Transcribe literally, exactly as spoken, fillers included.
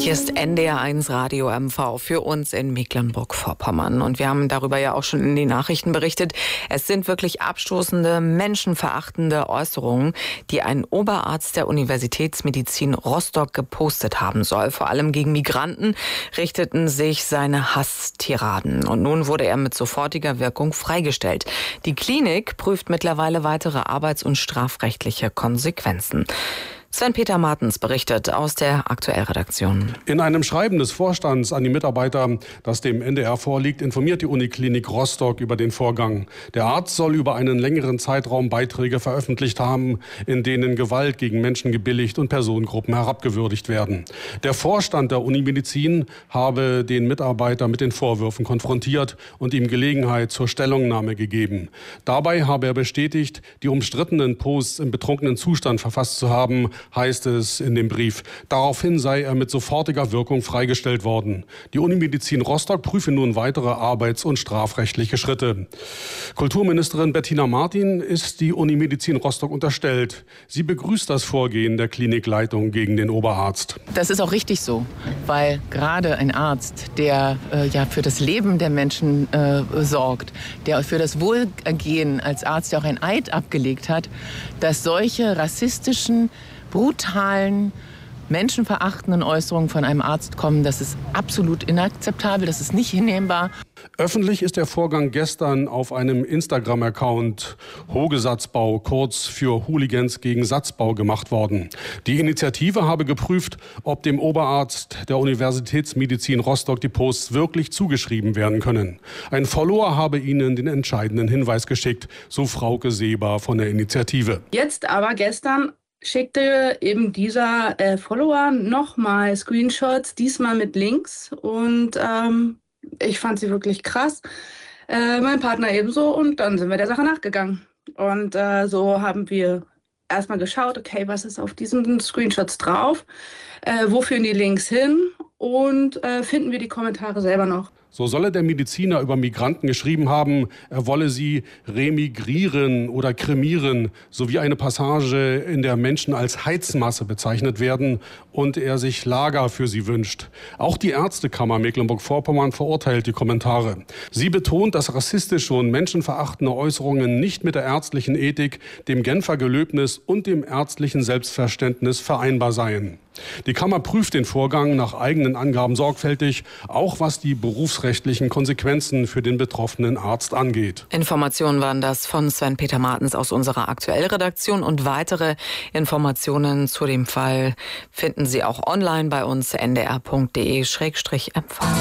Hier ist N D R eins Radio M V für uns in Mecklenburg-Vorpommern. Und wir haben darüber ja auch schon in den Nachrichten berichtet. Es sind wirklich abstoßende, menschenverachtende Äußerungen, die ein Oberarzt der Universitätsmedizin Rostock gepostet haben soll. Vor allem gegen Migranten richteten sich seine Hasstiraden. Und nun wurde er mit sofortiger Wirkung freigestellt. Die Klinik prüft mittlerweile weitere arbeits- und strafrechtliche Konsequenzen. Sven-Peter Martens berichtet aus der Aktuellredaktion. In einem Schreiben des Vorstands an die Mitarbeiter, das dem N D R vorliegt, informiert die Uniklinik Rostock über den Vorgang. Der Arzt soll über einen längeren Zeitraum Beiträge veröffentlicht haben, in denen Gewalt gegen Menschen gebilligt und Personengruppen herabgewürdigt werden. Der Vorstand der Unimedizin habe den Mitarbeiter mit den Vorwürfen konfrontiert und ihm Gelegenheit zur Stellungnahme gegeben. Dabei habe er bestätigt, die umstrittenen Posts im betrunkenen Zustand verfasst zu haben, heißt es in dem Brief. Daraufhin sei er mit sofortiger Wirkung freigestellt worden. Die Unimedizin Rostock prüfe nun weitere arbeits- und strafrechtliche Schritte. Kulturministerin Bettina Martin ist die Unimedizin Rostock unterstellt. Sie begrüßt das Vorgehen der Klinikleitung gegen den Oberarzt. Das ist auch richtig so, weil gerade ein Arzt, der äh, ja für das Leben der Menschen äh, sorgt, der für das Wohlergehen als Arzt ja auch ein Eid abgelegt hat, dass solche rassistischen, brutalen, menschenverachtenden Äußerungen von einem Arzt kommen, das ist absolut inakzeptabel, das ist nicht hinnehmbar. Öffentlich ist der Vorgang gestern auf einem Instagram-Account Hogesatzbau, kurz für Hooligans gegen Satzbau, gemacht worden. Die Initiative habe geprüft, ob dem Oberarzt der Universitätsmedizin Rostock die Posts wirklich zugeschrieben werden können. Ein Follower habe ihnen den entscheidenden Hinweis geschickt, so Frauke Seeber von der Initiative. Jetzt aber gestern schickte eben dieser äh, Follower nochmal Screenshots, diesmal mit Links, und ähm, ich fand sie wirklich krass. Äh, mein Partner ebenso, und dann sind wir der Sache nachgegangen. Und äh, so haben wir erstmal geschaut, okay, was ist auf diesen Screenshots drauf, äh, wo führen die Links hin, und äh, finden wir die Kommentare selber noch. So solle der Mediziner über Migranten geschrieben haben, er wolle sie remigrieren oder kremieren, sowie eine Passage, in der Menschen als Heizmasse bezeichnet werden und er sich Lager für sie wünscht. Auch die Ärztekammer Mecklenburg-Vorpommern verurteilt die Kommentare. Sie betont, dass rassistische und menschenverachtende Äußerungen nicht mit der ärztlichen Ethik, dem Genfer Gelöbnis und dem ärztlichen Selbstverständnis vereinbar seien. Die Kammer prüft den Vorgang nach eigenen Angaben sorgfältig, auch was die berufsrechtlichen Konsequenzen für den betroffenen Arzt angeht. Informationen waren das von Sven-Peter Martens aus unserer Aktuellredaktion, und weitere Informationen zu dem Fall finden Sie auch online bei uns n d r punkt d e slash m v.